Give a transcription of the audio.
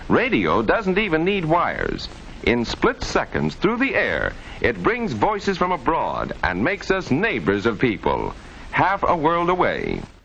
Radio doesn't even need wires. In split seconds, through the air, it brings voices from abroad and makes us neighbors of people, half a world away.